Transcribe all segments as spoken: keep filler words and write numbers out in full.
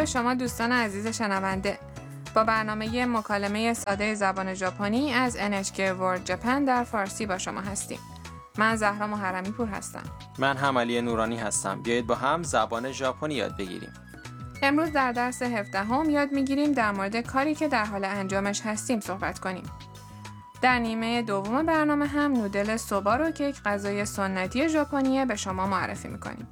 شما دوستان عزیز شنونده. با برنامه مکالمه ساده زبان ژاپنی از ان اچ کی World Japan در فارسی با شما هستیم. من زهرا محرمی پور هستم. من هم علی نورانی هستم. بیایید با هم زبان ژاپنی یاد بگیریم. امروز در درس هفدهم یاد میگیریم در مورد کاری که در حال انجامش هستیم صحبت کنیم. در نیمه دوم برنامه هم نودل سوبا رو که یک غذای سنتی ژاپنیه به شما معرفی میکنیم.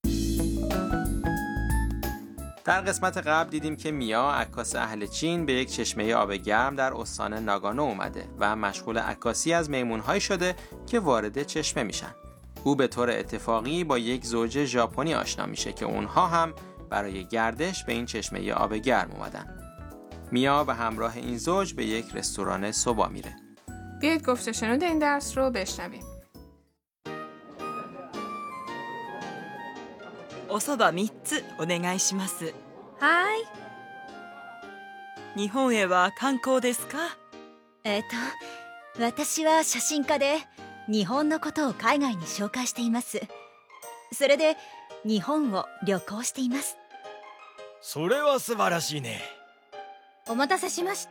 در قسمت قبل دیدیم که میا عکاس اهل چین به یک چشمه آب گرم در استان ناگانو اومده و مشغول عکاسی از میمون‌هایی شده که وارد چشمه میشن. او به طور اتفاقی با یک زوج ژاپنی آشنا میشه که اونها هم برای گردش به این چشمه آب گرم اومدن. میا به همراه این زوج به یک رستوران سوبا میره. بیایید گفته شنود این درس رو بشنویم. おそばみっつお願いします。 はい。 日本へは観光ですか？ えっと、私は写真家で日本のことを海外に紹介しています。それで日本を旅行しています。 それは素晴らしいね。 お待たせしました。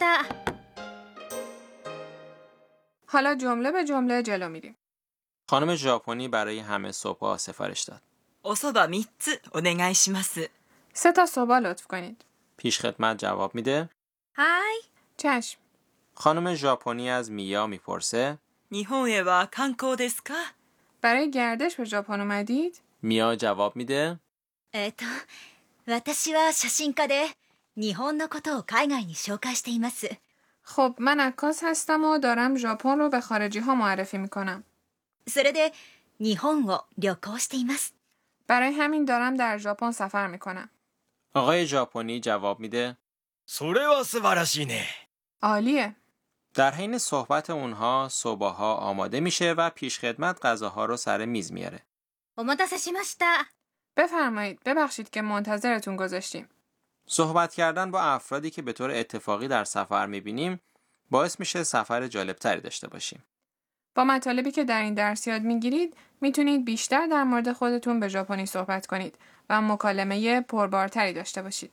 حالا جمله به جمله جلو میریم. خانم ژاپنی برای همه سوپا سفارش داد. おそばみっつお願いします。 سه تا سوبا لطف کنید. پیش خدمت جواب میده. はい。 چشم. خانم ژاپنی از میا میپرسه 日本へは観光ですか？ برای گردش به ژاپن اومدید؟ میا جواب میده えっと、私は写真家で日本のことを海外に紹介しています。 خب من عکاس هستم و دارم ژاپن رو به خارجی ها معرفی میکنم. それで日本を旅行しています。 برای همین دارم در ژاپن سفر میکنم. آقای ژاپنی جواب میده それは素晴らしいね。 عالیه. در حین صحبت اونها سوباها آماده میشه و پیش خدمت غذاها رو سر میز میاره. お待たせしました。 بفرمایید. ببخشید که منتظرتون گذاشتیم. صحبت کردن با افرادی که به طور اتفاقی در سفر میبینیم باعث میشه سفر جالبتری داشته باشیم. با مطالبی که در این درس یاد میگیرید میتونید بیشتر در مورد خودتون به ژاپنی صحبت کنید و مکالمه پربارتری داشته باشید.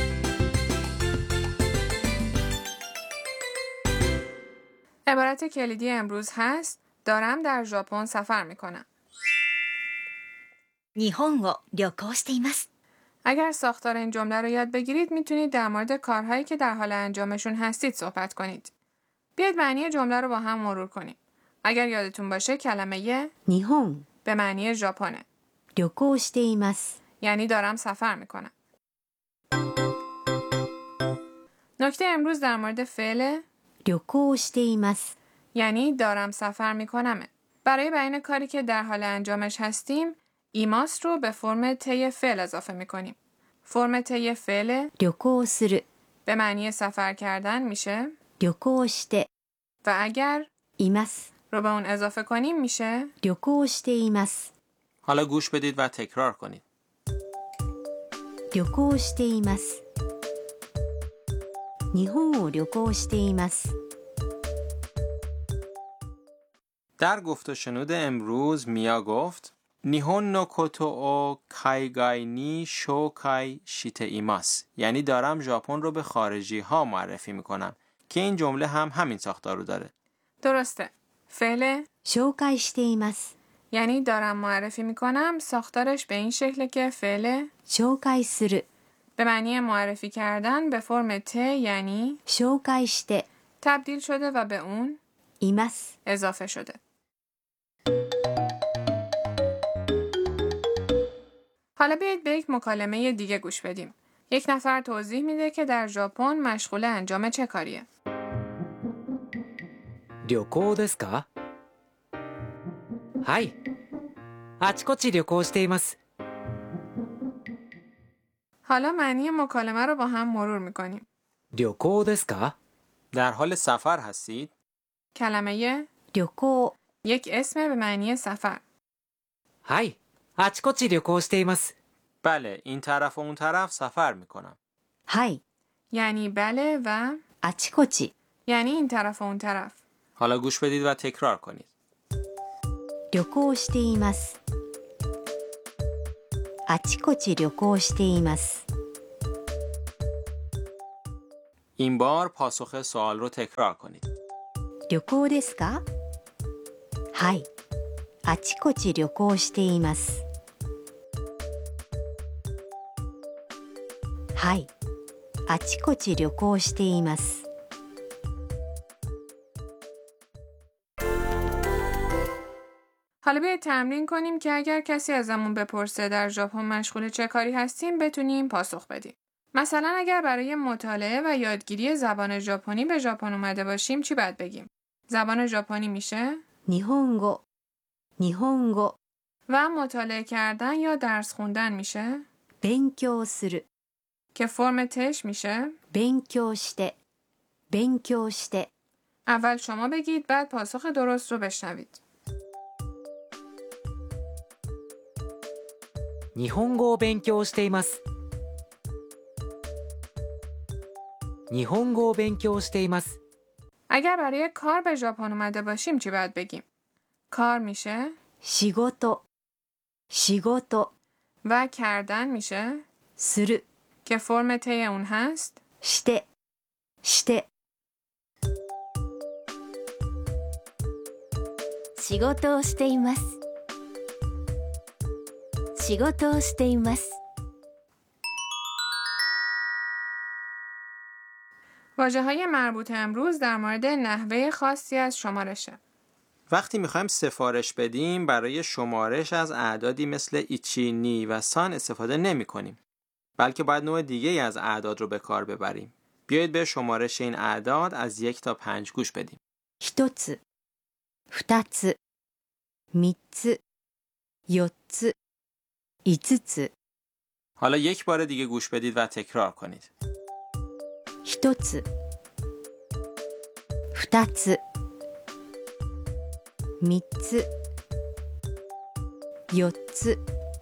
عبارت کلیدی امروز هست دارم در ژاپن سفر میکنم. 日本を旅行しています。 اگر ساختار این جمله رو یاد بگیرید میتونید در مورد کارهایی که در حال انجامشون هستید صحبت کنید. بیاید معنی جمله رو با هم مرور کنیم. اگر یادتون باشه کلمه 日本 به معنی ژاپنه. 旅行しています。 یعنی دارم سفر میکنم. نکته امروز در مورد فعل 旅行しています。 یعنی دارم سفر میکنمه. برای بیان کاری که در حال انجامش هستیم ایماس رو به فرم ته فعل اضافه میکنیم. فرم ته فعل 旅行する。 به معنی سفر کردن میشه 旅行して و اگر います。 رو به اون اضافه کنیم میشه 旅行しています。 حالا گوش بدید و تکرار کنید. 旅行しています。日本を旅行しています。 در گفت و شنود امروز میا گفت نیهون نو کوتو او کایگای نی شوکای شیته ایماس، یعنی دارم ژاپن رو به خارجی ها معرفی میکنم که این جمله هم همین ساختار رو داره. درسته. فعل 紹介しています。 یعنی دارم معرفی میکنم ساختارش به این شکله که فعل 紹介する。 به معنی معرفی کردن به فرم ت یعنی 紹介して تبدیل شده و به اون います。 اضافه شده. حالا بیایید به یک مکالمه دیگه گوش بدیم. یک نفر توضیح میده که در ژاپن مشغول انجام چه کاریه. 旅行ですか？はい。あちこち旅行しています。 حالا معنی مکالمه رو با هم مرور میکنیم. 旅行ですか？ در حال سفر هستید؟ کلمه 旅行 یک اسم به معنی سفر. はい。あちこち旅行しています。 بله، این طرف و اون طرف سفر میکنم. はい。 یعنی بله و あちこち یعنی این طرف و اون طرف. حالا گوش بدید و تکرار کنید. 旅行しています。あちこち旅行しています。 این بار پاسخ سوال رو تکرار کنید. 旅行ですか？はい。あちこち旅行しています。はい。あちこち旅行しています。 حالا بیایید تمرین کنیم که اگر کسی ازمون بپرسه در ژاپن مشغول چه کاری هستیم بتونیم پاسخ بدیم. مثلا اگر برای مطالعه و یادگیری زبان ژاپنی به ژاپن اومده باشیم چی باید بگیم؟ زبان ژاپنی میشه 日本語日本語 و مطالعه کردن یا درس خوندن میشه 勉強する که فرم تش میشه 勉強して勉強して اول شما بگید بعد پاسخ درست رو بشنوید. 日本語を勉強しています。日本語を勉強しています。 اگر برای کار به ژاپن اومده باشیم چی باید بگیم؟ کار میشه 仕事仕事 و کردن میشه する که فرم تی اون هست してして仕事をしています仕事をしています واژه‌های مربوط امروز در مورد نحوه خاصی از شمارشه. وقتی میخوایم سفارش بدیم برای شمارش از اعدادی مثل ایچی، نی و سان استفاده نمی کنیم. بلکه باید نوع دیگه ای از اعداد رو به کار ببریم. بیایید به شمارش این اعداد از یک تا پنج گوش بدیم. 一つ二つ三つ四つ五つ حالا یک بار دیگه گوش بدید و تکرار کنید. 一つ二つ三つ四つ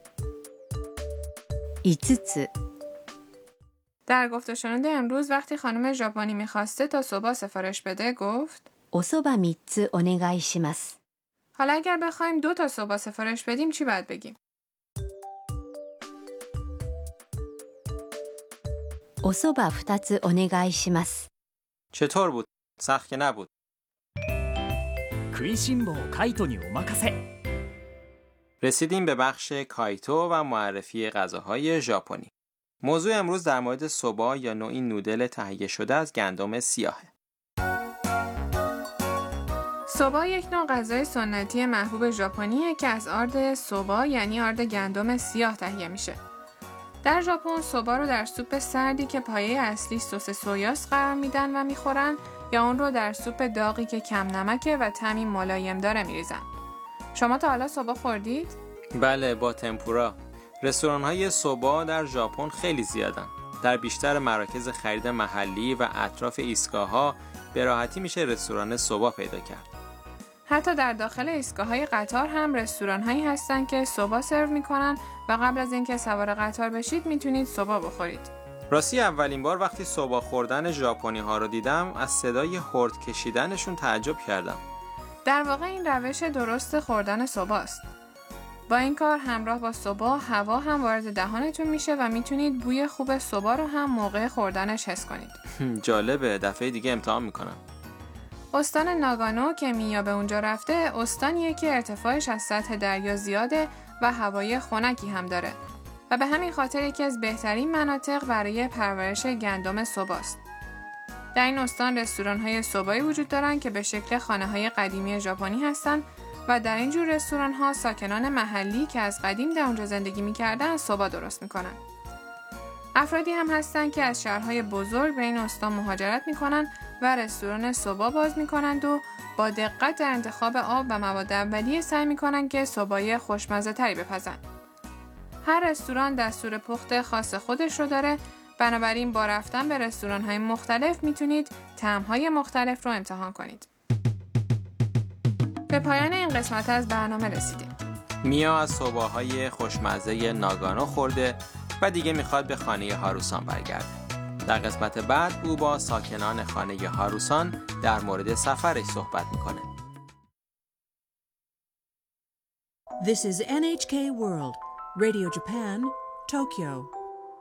五つ در گفت و شنود امروز وقتی خانم ژاپنی میخواسته تا صبح سفارش بده گفت おそば三つお願いします حالا اگر بخوایم دو تا صبح سفارش بدیم چی باید بگیم؟ おそば二つお願いします چطور بود؟ سخت که نبود. 食いしん坊カイトにお任せ رسیدیم به بخش کایتو و معرفی غذاهای ژاپنی. موضوع امروز در مورد سوبا یا نوعی نودل تهیه شده از گندم سیاهه. سوبا یک نوع غذای سنتی محبوب ژاپنیه که از آرد سوبا یعنی آرد گندم سیاه تهیه میشه. در ژاپن سوبا رو در سوپ سردی که پایه اصلی سس سویاست قرار میدن و میخورن یا اون رو در سوپ داغی که کم نمکه و طعمی ملایم داره میریزن. شما تا حالا سوبا خوردید؟ بله، با تمپورا. رستوران‌های سوبا در ژاپن خیلی زیادن. در بیشتر مراکز خرید محلی و اطراف ایستگاه‌ها به راحتی میشه رستوران سوبا پیدا کرد. حتی در داخل ایستگاه‌های قطار هم رستوران‌هایی هستن که سوبا سرو میکنن و قبل از اینکه سوار قطار بشید میتونید سوبا بخورید. راستی اولین بار وقتی سوبا خوردن ژاپنی‌ها رو دیدم از صدای هورد کشیدنشون تعجب کردم. در واقع این روش درست خوردن سوباست. با این کار همراه با سوبا هوا هم وارد دهانتون میشه و میتونید بوی خوب سوبا رو هم موقع خوردنش حس کنید. جالبه، دفعه دیگه امتحان میکنم. استان ناگانو که میا به اونجا رفته استانیه که ارتفاعش از سطح دریا زیاده و هوای خنکی هم داره و به همین خاطر یکی از بهترین مناطق برای پرورش گندم سوباست. در این استان رستوران‌های سوبایی وجود دارن که به شکل خانه‌های قدیمی ژاپنی هستن و در این جور رستوران‌ها ساکنان محلی که از قدیم در اونجا زندگی می‌کردن سوبا درست می‌کنن. افرادی هم هستن که از شهرهای بزرگ به این استان مهاجرت می‌کنن و رستوران سوبا باز می‌کنند و با دقت در انتخاب آب و مواد اولیه سعی می‌کنن که سوبای خوشمزه‌تری بپزن. هر رستوران دستور پخت خاص خودش رو داره، بنابراین با رفتن به رستوران‌های مختلف میتونید طعم‌های مختلف رو امتحان کنید. به پایان این قسمت از برنامه رسیدیم. میا از سوباهای خوشمزه ناگانو خورده و دیگه میخواد به خانه هاروسان برگرده. در قسمت بعد او با ساکنان خانه هاروسان در مورد سفرش صحبت میکنه. This is ان اچ کی World, Radio Japan, Tokyo.